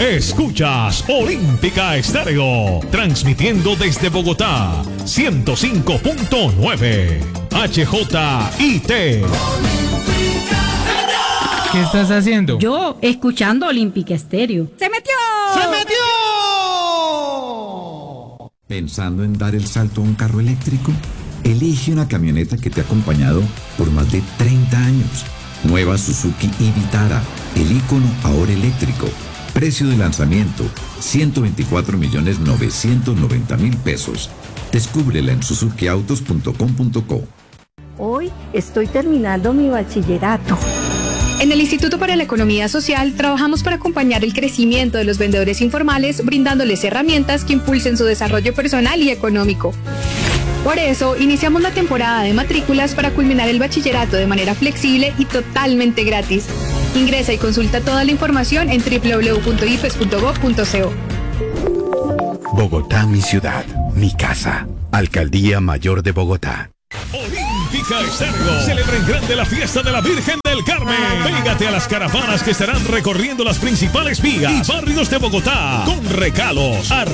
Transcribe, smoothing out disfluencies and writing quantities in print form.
Escuchas Olímpica Estéreo, transmitiendo desde Bogotá, 105.9 HJIT. ¿Qué estás haciendo? Yo, escuchando Olímpica Estéreo. ¡Se metió! ¡Se metió! ¿Pensando en dar el salto a un carro eléctrico? Elige una camioneta que te ha acompañado por más de 30 años. Nueva Suzuki Vitara, el ícono ahora eléctrico. Precio de lanzamiento, 124.990.000 pesos. Descúbrela en suzukiautos.com.co. Hoy estoy terminando mi bachillerato. En el Instituto para la Economía Social trabajamos para acompañar el crecimiento de los vendedores informales, brindándoles herramientas que impulsen su desarrollo personal y económico. Por eso, iniciamos la temporada de matrículas para culminar el bachillerato de manera flexible y totalmente gratis. Ingresa y consulta toda la información en www.ipes.gov.co. Bogotá, mi ciudad, mi casa. Alcaldía Mayor de Bogotá. Olímpica Estéreo celebra en grande la fiesta de la Virgen del Carmen. Pégate a las caravanas que estarán recorriendo las principales vías y barrios de Bogotá con regalos,